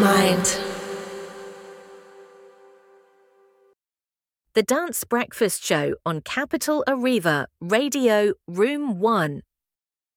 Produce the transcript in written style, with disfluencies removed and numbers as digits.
mind. The Dance Breakfast Show on Capital Arriva, Radio Room 1.